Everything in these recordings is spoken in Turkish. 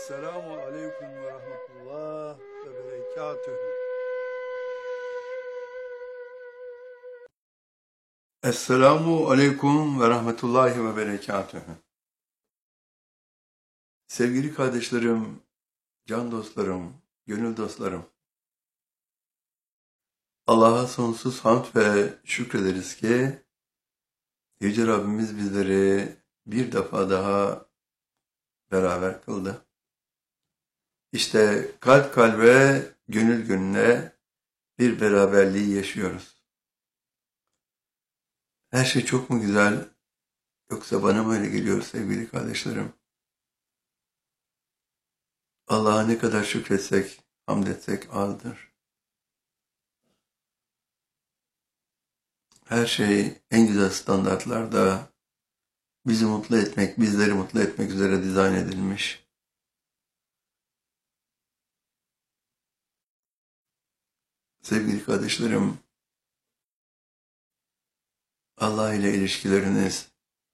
Esselamu Aleyküm ve Rahmetullah ve Berekatühü. Esselamu Aleyküm ve Rahmetullahi ve Berekatühü. Sevgili kardeşlerim, can dostlarım, gönül dostlarım. Allah'a sonsuz hamd ve şükrederiz ki Yüce Rabbimiz bizleri bir defa daha beraber kıldı. İşte kalp kalbe, gönül gönüle bir beraberliği yaşıyoruz. Her şey çok mu güzel, yoksa bana mı öyle geliyor sevgili kardeşlerim? Allah'a ne kadar şükretsek, hamd etsek azdır. Her şey en güzel standartlarda bizi mutlu etmek, bizleri mutlu etmek üzere dizayn edilmiş. Sevgili kardeşlerim, Allah ile ilişkileriniz,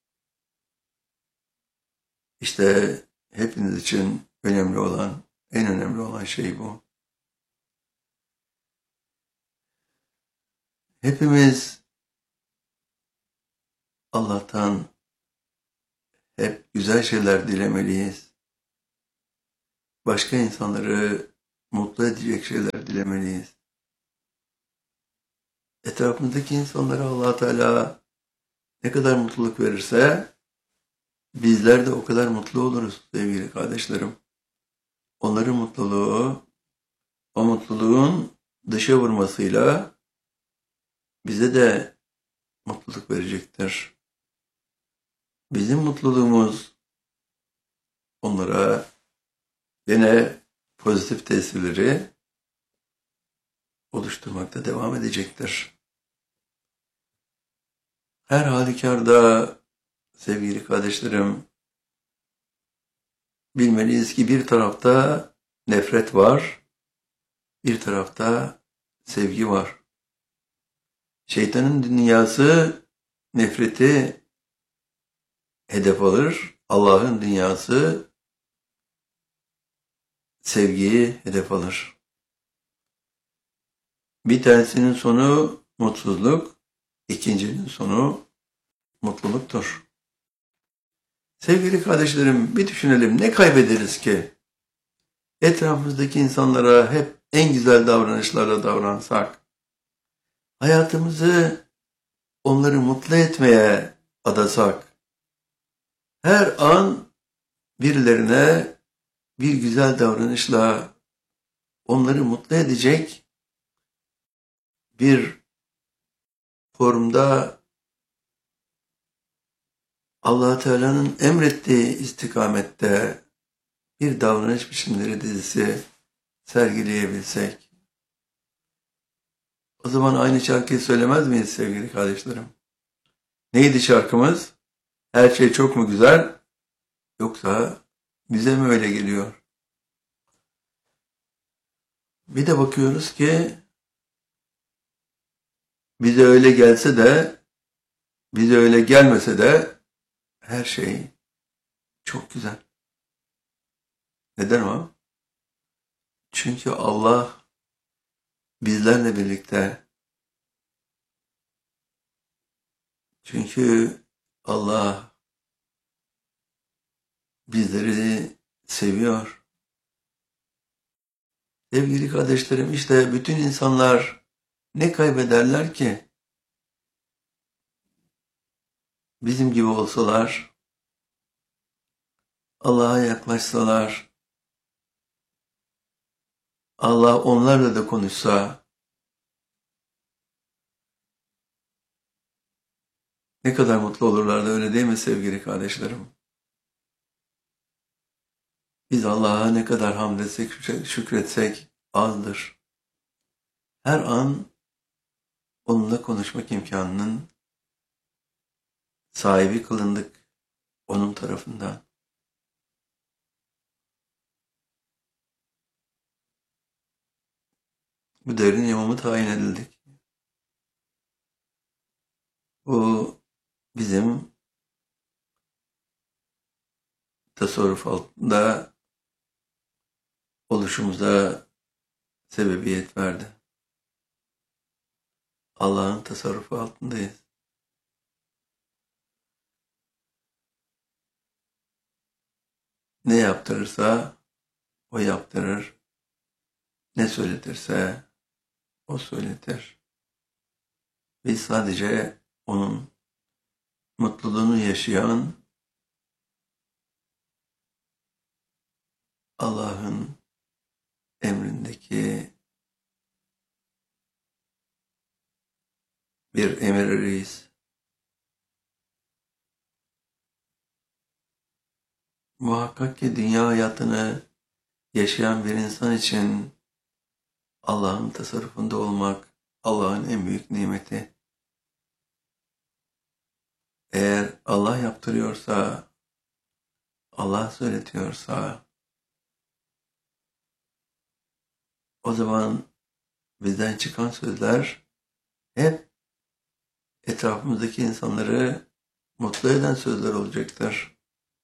işte hepiniz için önemli olan, en önemli olan şey bu. Hepimiz Allah'tan hep güzel şeyler dilemeliyiz. Başka insanları mutlu edecek şeyler dilemeliyiz. Etrafımızdaki insanlara Allah Teala ne kadar mutluluk verirse bizler de o kadar mutlu oluruz sevgili kardeşlerim. Onların mutluluğu, o mutluluğun dışa vurmasıyla bize de mutluluk verecektir. Bizim mutluluğumuz onlara yine pozitif tesirleri oluşturmakta devam edecektir. Her halükarda sevgili kardeşlerim, bilmeliyiz ki bir tarafta nefret var, bir tarafta sevgi var. Şeytanın dünyası nefreti hedef alır, Allah'ın dünyası sevgiyi hedef alır. Bir tanesinin sonu mutsuzluk, ikincinin sonu mutluluktur. Sevgili kardeşlerim, bir düşünelim, ne kaybederiz ki? Etrafımızdaki insanlara hep en güzel davranışlarla davransak, hayatımızı onları mutlu etmeye adasak, her an birilerine bir güzel davranışla onları mutlu edecek bir formda Allah Teala'nın emrettiği istikamette bir davranış biçimleri dizisi sergileyebilsek, o zaman aynı şarkıyı söylemez miyiz sevgili kardeşlerim? Neydi şarkımız? Her şey çok mu güzel, yoksa bize mi öyle geliyor? Bir de bakıyoruz ki bize öyle gelse de, bize öyle gelmese de her şey çok güzel. Neden o? Çünkü Allah bizlerle birlikte. Çünkü Allah bizleri seviyor. Sevgili kardeşlerim, işte bütün insanlar ne kaybederler ki? Bizim gibi olsalar, Allah'a yaklaşsalar, Allah onlarla da konuşsa, ne kadar mutlu olurlardı, öyle değil mi sevgili kardeşlerim? Biz Allah'a ne kadar hamd etsek, şükretsek azdır. Her an onunla konuşmak imkanının sahibi kılındık onun tarafından. Bu devrin imamı tayin edildik. Bu bizim tasarruf altında oluşumuza sebebiyet verdi. Allah'ın tasarrufu altındayız. Ne yaptırırsa o yaptırır. Ne söyletirse o söyletir. Biz sadece onun mutluluğunu yaşayan Allah'ın emrindeki bir emir eriyiz. Muhakkak ki dünya hayatını yaşayan bir insan için Allah'ın tasarrufunda olmak Allah'ın en büyük nimeti. Eğer Allah yaptırıyorsa, Allah söyletiyorsa, o zaman bizden çıkan sözler hep etrafımızdaki insanları mutlu eden sözler olacaktır.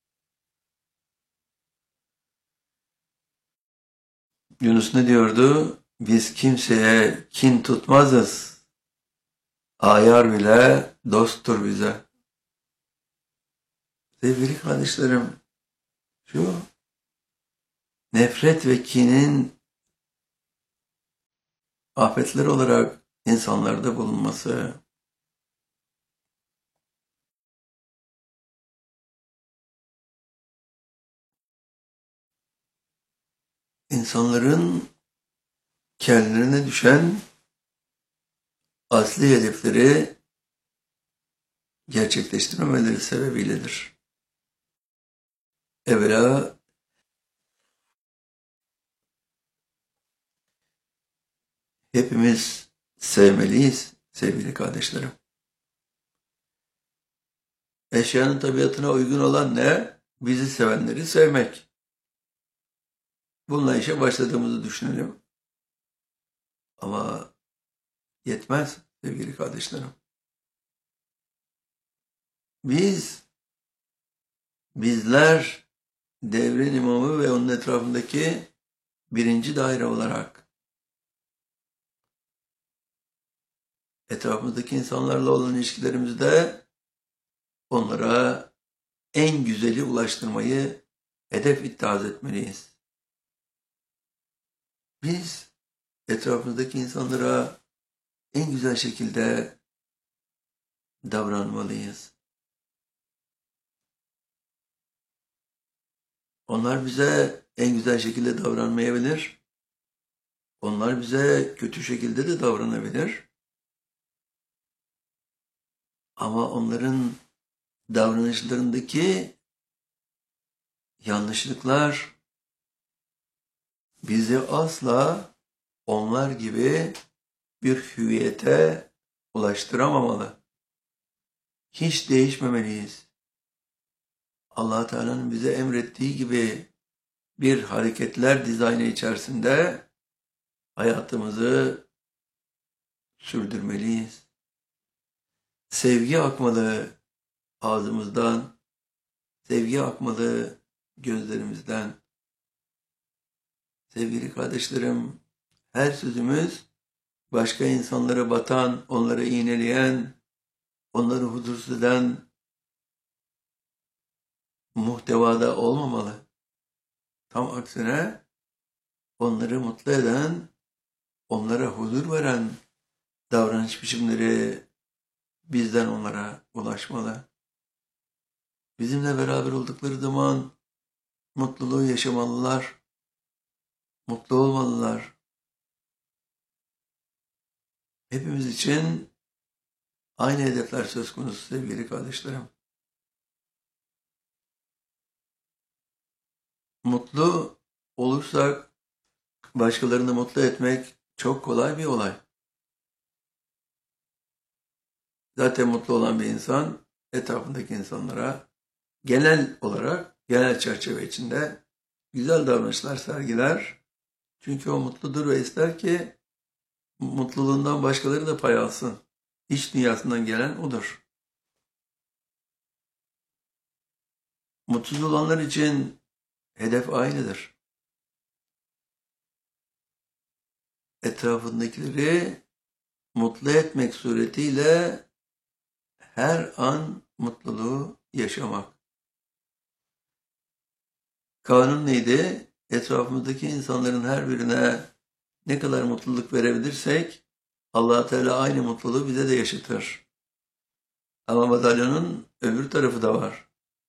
Yunus ne diyordu? Biz kimseye kin tutmazız. Ayar bile dosttur bize. Sevgili kardeşlerim, şu nefret ve kinin afetler olarak insanlarda bulunması, insanların kendilerine düşen asli hedefleri gerçekleştirmemeleri sebebiyledir. Evvela hepimiz sevmeliyiz sevgili kardeşlerim. Eşyanın tabiatına uygun olan ne? Bizi sevenleri sevmek. Bununla işe başladığımızı düşünelim. Ama yetmez sevgili kardeşlerim. Bizler devrin imamı ve onun etrafındaki birinci daire olarak etrafımızdaki insanlarla olan ilişkilerimizde onlara en güzeli ulaştırmayı hedef ittihaz etmeliyiz. Biz etrafımızdaki insanlara en güzel şekilde davranmalıyız. Onlar bize en güzel şekilde davranmayabilir. Onlar bize kötü şekilde de davranabilir. Ama onların davranışlarındaki yanlışlıklar bizi asla onlar gibi bir hüviyete ulaştıramamalı. Hiç değişmemeliyiz. Allah Teala'nın bize emrettiği gibi bir hareketler dizaynı içerisinde hayatımızı sürdürmeliyiz. Sevgi akmalı ağzımızdan, sevgi akmalı gözlerimizden. Sevgili kardeşlerim, her sözümüz başka insanlara batan, onları iğneleyen, onları huzursuz eden muhtevada olmamalı. Tam aksine onları mutlu eden, onlara huzur veren davranış biçimleri bizden onlara ulaşmalı. Bizimle beraber oldukları zaman mutluluğu yaşamalılar, mutlu olmalılar. Hepimiz için aynı hedefler söz konusu sevgili kardeşlerim. Mutlu olursak başkalarını mutlu etmek çok kolay bir olay. Zaten mutlu olan bir insan etrafındaki insanlara genel olarak, genel çerçeve içinde güzel davranışlar sergiler. Çünkü o mutludur ve ister ki mutluluğundan başkaları da pay alsın. İç dünyasından gelen odur. Mutsuz olanlar için hedef aynıdır. etrafındakileri mutlu etmek suretiyle her an mutluluğu yaşamak. Kanun neydi? Etrafımızdaki insanların her birine ne kadar mutluluk verebilirsek Allah Teala aynı mutluluğu bize de yaşatır. Ama madalyonun öbür tarafı da var.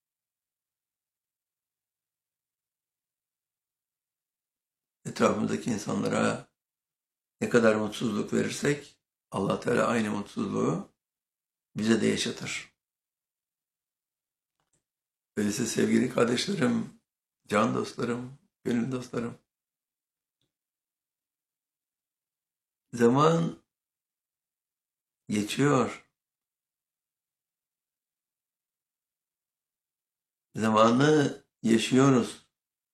Etrafımızdaki insanlara ne kadar mutsuzluk verirsek Allah Teala aynı mutsuzluğu bize de yaşatır. Öyleyse sevgili kardeşlerim, can dostlarım, gönül dostlarım, zaman geçiyor. Zamanı yaşıyoruz.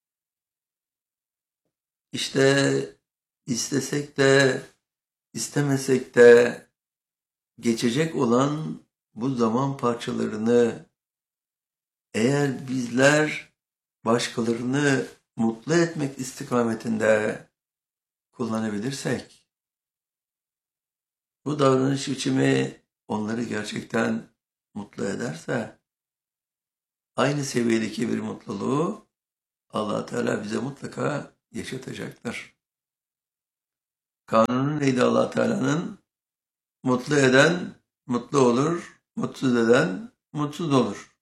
İşte istesek de istemesek de geçecek olan bu zaman parçalarını eğer bizler başkalarını mutlu etmek istikametinde kullanabilirsek, bu davranış biçimi onları gerçekten mutlu ederse, aynı seviyedeki bir mutluluğu Allah Teala bize mutlaka yaşatacaktır. Kanunu neydi Allah Teala'nın? Mutlu eden mutlu olur, mutsuz eden mutsuz olur.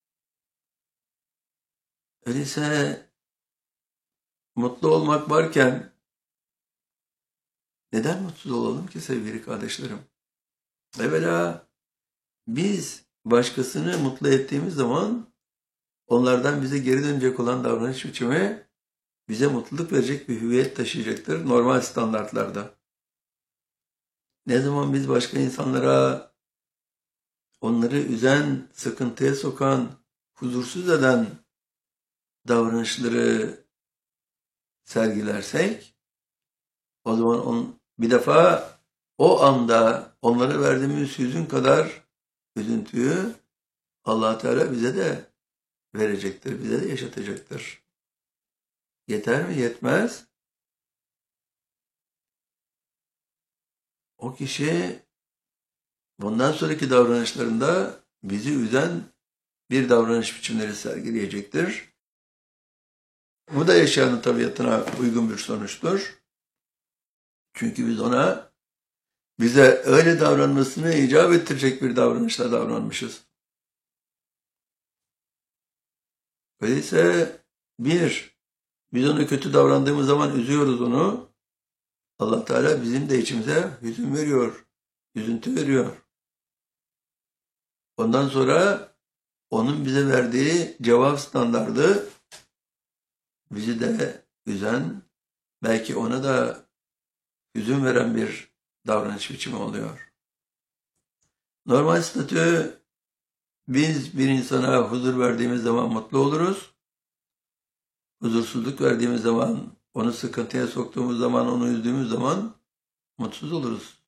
Öyleyse mutlu olmak varken neden mutsuz olalım ki sevgili kardeşlerim? Evvela biz başkasını mutlu ettiğimiz zaman onlardan bize geri dönecek olan davranış biçimi bize mutluluk verecek bir hüviyet taşıyacaktır normal standartlarda. Ne zaman biz başka insanlara onları üzen, sıkıntıya sokan, huzursuz eden davranışları sergilersek, o zaman bir defa o anda onlara verdiğimiz hüzün kadar üzüntüyü Allah Teala bize de verecektir, bize de yaşatacaktır. Yeter mi? Yetmez. O kişi bundan sonraki davranışlarında bizi üzen bir davranış biçimleri sergileyecektir. Bu da yaşayanın tabiatına uygun bir sonuçtur. Çünkü biz ona bize öyle davranmasını icap ettirecek bir davranışla davranmışız. Öyleyse biz ona kötü davrandığımız zaman üzüyoruz onu. Allah Teala bizim de içimize hüzün veriyor, üzüntü veriyor. Ondan sonra onun bize verdiği cevap standardı bizi de üzen, belki ona da hüzün veren bir davranış biçimi oluyor. Normal statü, biz bir insana huzur verdiğimiz zaman mutlu oluruz. Huzursuzluk verdiğimiz zaman, onu sıkıntıya soktuğumuz zaman, onu üzdüğümüz zaman mutsuz oluruz.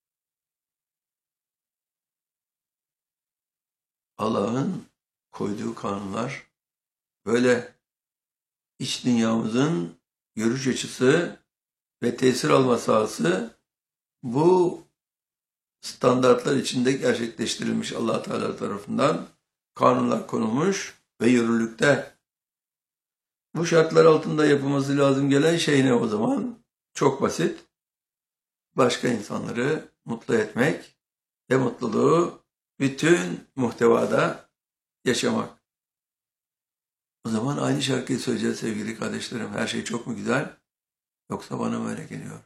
Allah'ın koyduğu kanunlar böyle. İç dünyamızın görüş açısı ve tesir alma sahası bu standartlar içinde gerçekleştirilmiş Allah Teala tarafından kanunlar konulmuş ve yürürlükte. Bu şartlar altında yapılması lazım gelen şey ne o zaman? Çok basit. Başka insanları mutlu etmek ve mutluluğu bütün muhtevada yaşamak. O zaman aynı şarkıyı söyleyeceğiz sevgili kardeşlerim. Her şey çok mu güzel? Yoksa bana mı öyle geliyor?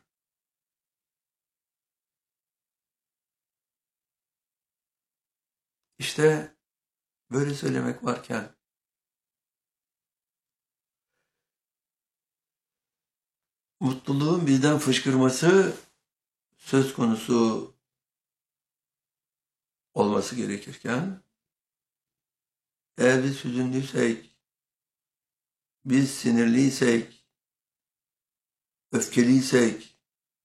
İşte böyle söylemek varken mutluluğun bizden fışkırması söz konusu olması gerekirken, eğer biz hüzünlüysek, biz sinirliysek, öfkeliysek,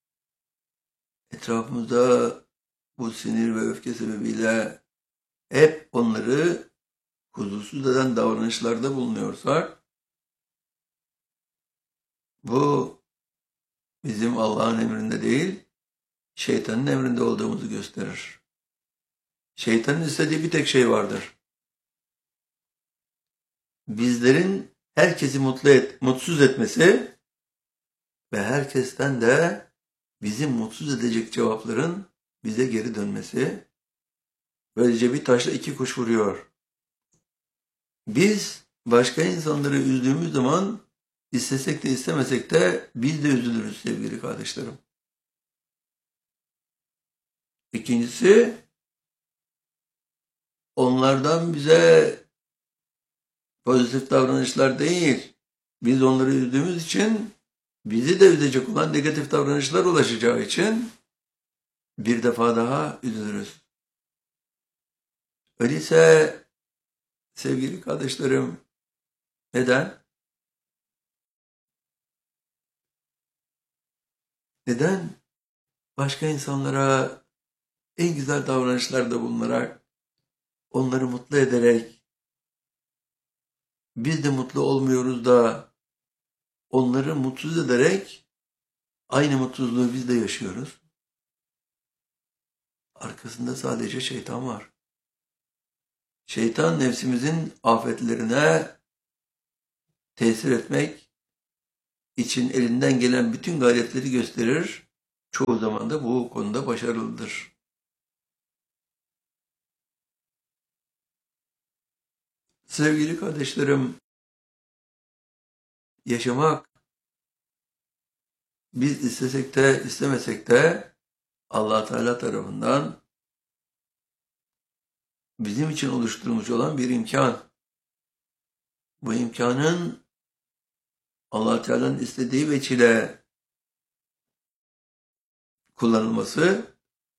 etrafımızda bu sinir ve öfke sebebiyle hep onları huzursuz eden davranışlarda bulunuyorsak, bu bizim Allah'ın emrinde değil, şeytanın emrinde olduğumuzu gösterir. Şeytanın istediği bir tek şey vardır. Bizlerin herkesi mutsuz etmesi ve herkesten de bizi mutsuz edecek cevapların bize geri dönmesi. Böylece bir taşla iki kuş vuruyor. Biz başka insanları üzdüğümüz zaman istesek de istemesek de biz de üzülürüz sevgili kardeşlerim. İkincisi, onlardan bize pozitif davranışlar değil, biz onları üzdüğümüz için bizi de üzecek olan negatif davranışlar ulaşacağı için bir defa daha üzülürüz. Öyleyse sevgili kardeşlerim, neden? Neden başka insanlara en güzel davranışlarda bulunarak, onları mutlu ederek, biz de mutlu olmuyoruz da onları mutsuz ederek aynı mutsuzluğu biz de yaşıyoruz? Arkasında sadece şeytan var. Şeytan nefsimizin afetlerine tesir etmek için elinden gelen bütün gayretleri gösterir. Çoğu zaman da bu konuda başarılıdır. Sevgili kardeşlerim, yaşamak biz istesek de istemesek de Allah Teala tarafından bizim için oluşturulmuş olan bir imkan. Bu imkanın Allah Teala'nın istediği veçile kullanılması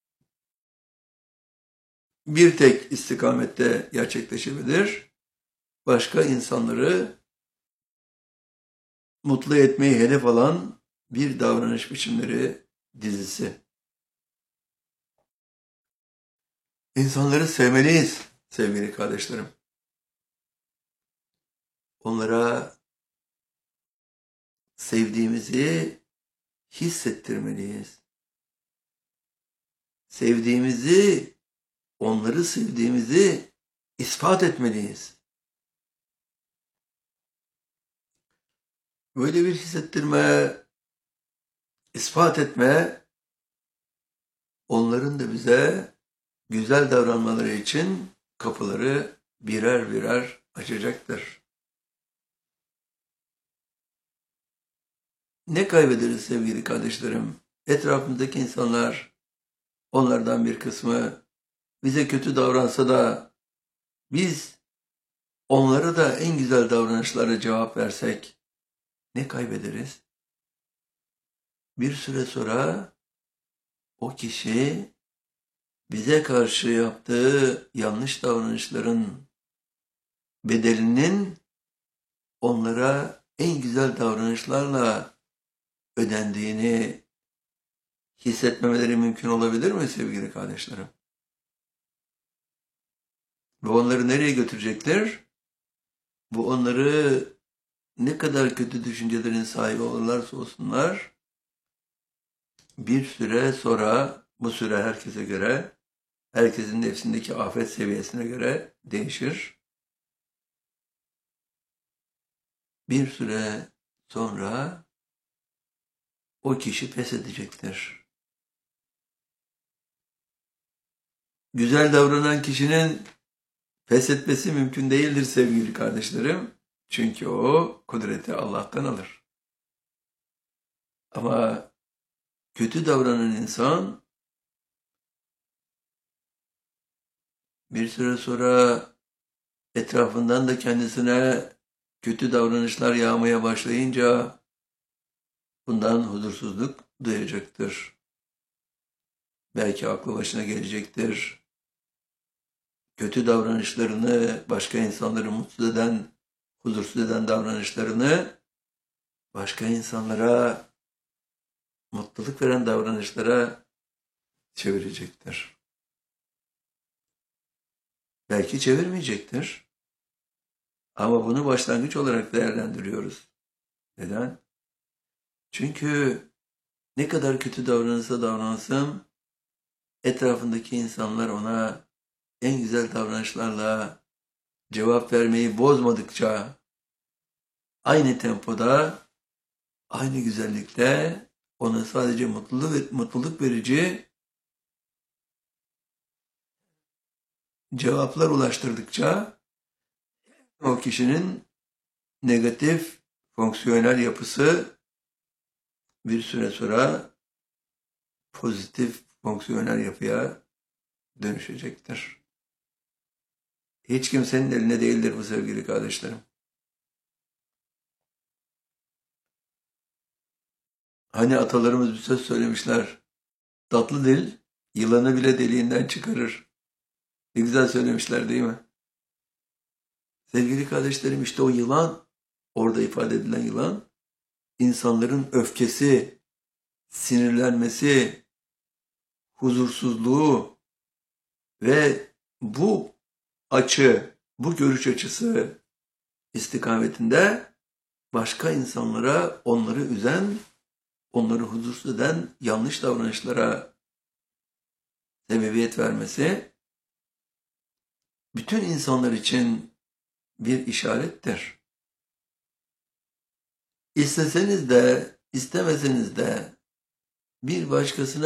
bir tek istikamette gerçekleşebilir. Başka insanları mutlu etmeyi hedef alan bir davranış biçimleri dizisi. İnsanları sevmeliyiz sevgili kardeşlerim. Onlara sevdiğimizi hissettirmeliyiz. Sevdiğimizi, onları sevdiğimizi ispat etmeliyiz. Böyle bir hissettirme, ispat etme, onların da bize güzel davranmaları için kapıları birer birer açacaktır. Ne kaybederiz sevgili kardeşlerim? Etrafımızdaki insanlar, onlardan bir kısmı bize kötü davransa da biz onlara da en güzel davranışlara cevap versek ne kaybederiz? Bir süre sonra o kişi bize karşı yaptığı yanlış davranışların bedelinin onlara en güzel davranışlarla ödendiğini hissetmemeleri mümkün olabilir mi sevgili kardeşlerim? Bu onları nereye götürecektir? Bu onları ne kadar kötü düşüncelerin sahibi olurlarsa olsunlar, bir süre sonra, bu süre herkese göre, herkesin nefsindeki afet seviyesine göre değişir. Bir süre sonra o kişi pes edecektir. Güzel davranan kişinin pes etmesi mümkün değildir sevgili kardeşlerim. Çünkü o kudreti Allah'tan alır. Ama kötü davranan insan bir süre sonra etrafından da kendisine kötü davranışlar yağmaya başlayınca bundan huzursuzluk duyacaktır. Belki aklı başına gelecektir. Kötü davranışlarını, başka insanları mutsuz eden, huzursuz eden davranışlarını başka insanlara mutluluk veren davranışlara çevirecektir. Belki çevirmeyecektir. Ama bunu başlangıç olarak değerlendiriyoruz. Neden? Çünkü Ne kadar kötü davranırsa davransın, etrafındaki insanlar ona en güzel davranışlarla cevap vermeyi bozmadıkça, aynı tempoda, aynı güzellikte ona sadece mutluluk verici cevaplar ulaştırdıkça o kişinin negatif fonksiyonel yapısı bir süre sonra pozitif fonksiyonel yapıya dönüşecektir. Hiç kimsenin eline değildir bu sevgili kardeşlerim. Hani atalarımız bir söz söylemişler. Tatlı dil yılanı bile deliğinden çıkarır. Ne güzel söylemişler değil mi? Sevgili kardeşlerim, işte o yılan, orada ifade edilen yılan, insanların öfkesi, sinirlenmesi, huzursuzluğu ve bu bu görüş açısı istikametinde başka insanlara, onları üzen, onları huzursuz eden yanlış davranışlara sebebiyet vermesi bütün insanlar için bir işarettir. İsteseniz de istemeseniz de bir başkasına